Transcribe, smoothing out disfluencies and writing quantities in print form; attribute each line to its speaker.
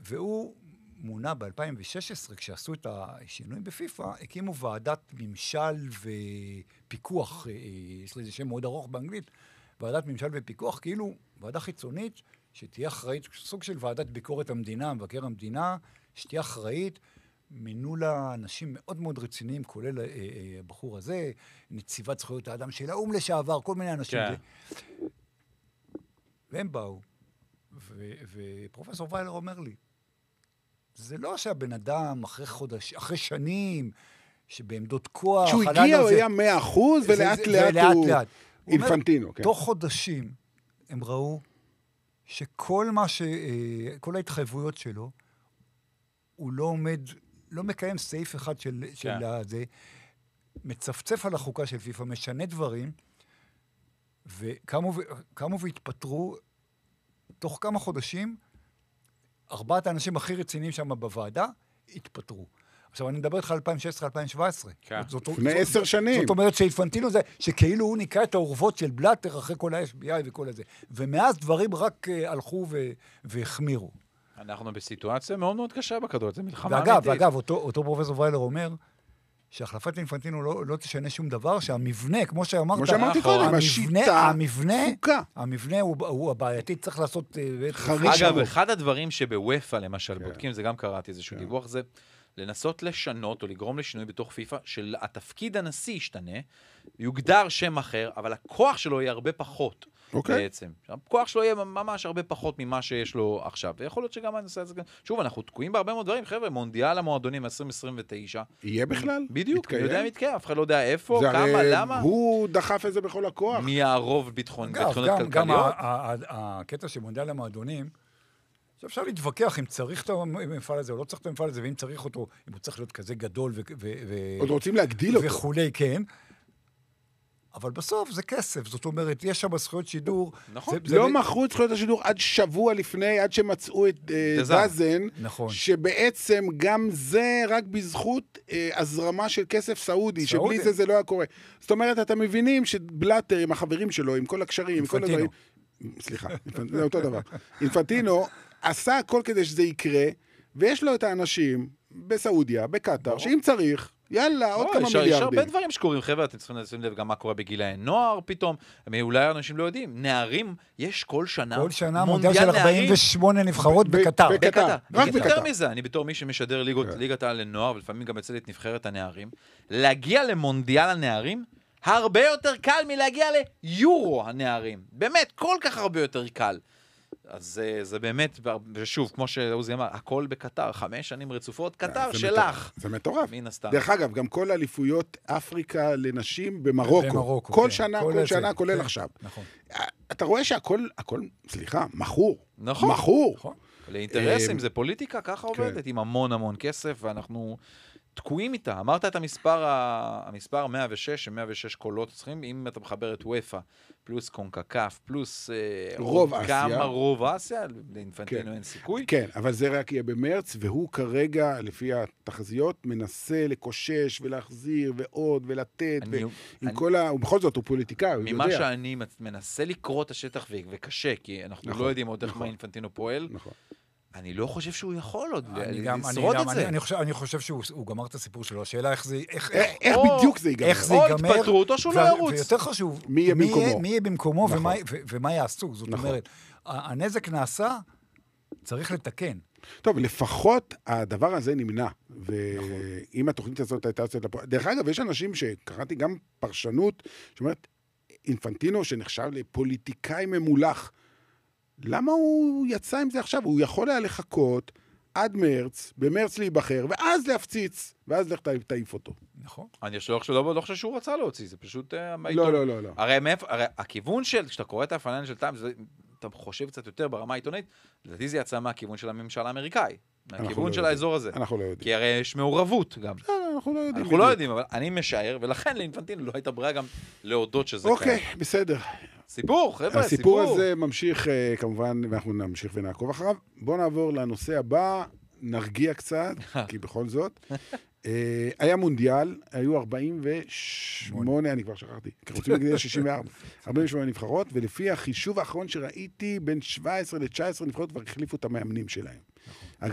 Speaker 1: והוא מונה ב-2016, כשעשו את השינויים בפיפ"א, הקימו ועדת ממשל ופיקוח, יש לזה שם מאוד ארוך באנגלית, ועדת ממשל ופיקוח, כאילו ועדה חיצונית, שתהיה אחראית, סוג של ועדת ביקורת המדינה, מבקר המדינה, שתהיה אחראית, מינו לה אנשים מאוד מאוד רציניים, כולל הבחור הזה, נציבת זכויות האדם של האו"ם לשעבר, כל מיני אנשים.
Speaker 2: כן.
Speaker 1: והם באו, ופרופסור ויילר אומר לי, זה לא שהבן אדם אחרי שנים, שבעמדות כוח...
Speaker 3: שהוא הגיע, הוא היה 100% ולאט לאט הוא... אינפנטינו, כן.
Speaker 1: תוך חודשים הם ראו שכל כל ההתחייבויות שלו, הוא לא עומד, לא מקיים סעיף אחד של זה, מצפצף על החוקה של פיפ"א, משנה דברים, וקמו והתפטרו תוך כמה חודשים, 4 האנשים הכי רציניים שם בוועדה, התפטרו. עכשיו, אני מדבר איתך על 2016-2017.
Speaker 3: כן. לפני 10 שנים.
Speaker 1: זאת אומרת שאינפנטינו זה, שכאילו הוא ניקה את האורוות של בלאטר אחרי כל ה-FBI וכל הזה. ומאז דברים רק הלכו והחמירו.
Speaker 2: אנחנו בסיטואציה מאוד מאוד קשה בכדור, זה מלחמה אמיתית.
Speaker 1: ואגב, אותו פרופסור ויילר אומר, שהחלפת אינפנטינו לא תשנה שום דבר, שהמבנה, כמו שאמרת,
Speaker 3: כמו שאמרתי קודם, השיטה,
Speaker 1: המבנה הוא הבעייתי, צריך לעשות...
Speaker 2: אגב, אחד הדברים שבוופא, למשל, בודקים, זה גם קראתי איזשהו דיווח, זה לנסות לשנות או לגרום לשינוי בתוך פיפ"א, שהתפקיד הנשיא ישתנה, יוגדר שם אחר, אבל הכוח שלו יהיה הרבה פחות. בעצם. הכוח שלו יהיה ממש הרבה פחות ממה שיש לו עכשיו. ויכול להיות שגם הנושא הזה... שוב, אנחנו תקועים בהרבה מאוד דברים. חבר'ה, מונדיאל המועדונים 2029.
Speaker 3: יהיה בכלל?
Speaker 2: בדיוק. אני יודע מתקיים. אף אחד לא יודע איפה, כמה, למה.
Speaker 3: הוא דחף את זה בכל הכוח.
Speaker 2: מי הרוב ביטחונות כלכליות.
Speaker 1: גם הקטע של מונדיאל המועדונים, שאפשר להתווכח אם צריך את המפעל הזה או לא צריך את המפעל הזה, ואם צריך אותו, אם הוא צריך להיות כזה גדול
Speaker 3: עוד רוצים להגדיל אותו.
Speaker 1: וכולי, כן. אבל בסוף זה כסף, זאת אומרת, יש שם זכויות שידור.
Speaker 3: נכון. לא מכרו את זכויות השידור עד שבוע לפני, עד שמצאו את דזן, שבעצם גם זה רק בזכות הזרמה של כסף סעודי, שבלי זה זה לא היה קורה. זאת אומרת, אתם מבינים שבלאטר עם החברים שלו, עם כל הקשרים, עם כל הדברים... סליחה, זה אותו דבר. אינפנטינו עשה הכל כדי שזה יקרה, ויש לו את האנשים בסעודיה, בקטר, שאם צריך... יאללה, עוד כמה מיליארדים.
Speaker 2: יש הרבה דברים שקורים, חבר'ה, אתם צריכים לשים לב גם מה קורה בגילי נוער פתאום, אולי אנשים לא יודעים, נערים, יש כל שנה
Speaker 1: מונדיאל של 48 נבחרות בקטר.
Speaker 2: רק יותר מזה, אני בתור מי שמשדר ליגת העל לנוער, ולפעמים גם יצא לי את נבחרת הנערים, להגיע למונדיאל הנערים, הרבה יותר קל מלהגיע ליורו הנערים. באמת, כל כך הרבה יותר קל. אז זה באמת, ושוב, כמו שעוזי אמר, הכל בקטר, 5 שנים רצופות, קטר שלך.
Speaker 3: זה מטורף.
Speaker 2: מן הסתם.
Speaker 3: דרך אגב, גם כל אליפויות אפריקה לנשים במרוקו. כל שנה, כולל עכשיו.
Speaker 1: נכון.
Speaker 3: אתה רואה שהכל, סליחה, מכור.
Speaker 2: נכון.
Speaker 3: מכור.
Speaker 2: לאינטרסים, זה פוליטיקה, ככה עובדת, עם המון המון כסף, ואנחנו... תקועים איתה. אמרת את המספר 106, 106 קולות צריכים, אם אתה מחבר את וויפה, פלוס קונקקף, פלוס
Speaker 3: רוב אסיה.
Speaker 2: כמה רוב אסיה, לאינפנטינו אין סיכוי.
Speaker 3: כן, אבל זה רק יהיה במרץ, והוא כרגע, לפי התחזיות, מנסה לקושש ולהחזיר ועוד ולתת, ובכל זאת הוא פוליטיקאי, הוא יודע.
Speaker 2: ממה שאני מנסה לקרוא את השטח וקשה, כי אנחנו לא יודעים עוד איך מה אינפנטינו פועל, אני לא חושב שהוא יכול עוד לשרוד את זה.
Speaker 1: אני חושב שהוא גמר את הסיפור שלו. השאלה איך
Speaker 3: בדיוק זה ייגמר.
Speaker 2: או התפטרות או שהוא לא ירוץ.
Speaker 1: ויותר חשוב, מי יהיה במקומו ומה יעשו. זאת אומרת, הנזק נעשה, צריך לתקן.
Speaker 3: טוב, לפחות הדבר הזה נמנע. ואם התוכנית הזאת הייתה... דרך אגב, יש אנשים שקראתי גם פרשנות, שאומרת, אינפנטינו שנחשב לפוליטיקאי ממולח, למה הוא יצא עם זה עכשיו? הוא יכול היה לחכות עד מרץ, במרץ להיבחר, ואז להפציץ, ואז לך תעיף אותו.
Speaker 1: נכון.
Speaker 2: אני לא חושב שהוא רצה להוציא, זה פשוט...
Speaker 3: לא.
Speaker 2: הרי הכיוון של, כשאתה קורא את הפייננשל טיימס, אתה חושב קצת יותר ברמה העיתונאית, לדעתי זה יצא מהכיוון של הממשל האמריקאי, מהכיוון של האזור הזה.
Speaker 3: אנחנו לא יודעים.
Speaker 2: כי הרי יש מעורבות גם. אנחנו לא יודעים, אבל אני משער, ולכן לאינפנטינו לא הייתה ברירה גם להודות שזה קיים.
Speaker 3: אוקיי, בסדר.
Speaker 2: סיפור, חבר'ה,
Speaker 3: הסיפור הזה ממשיך, כמובן, ואנחנו נמשיך ונעקוב אחריו. בואו נעבור לנושא הבא, נרגיע קצת, כי בכל זאת. היה מונדיאל, היו 48, אני כבר שכחתי, כי רוצים להגיד 64, 48 נבחרות, ולפי החישוב האחרון שראיתי, בין 17 ל-19 נבחרות כבר החליפו את המאמנים שלהם.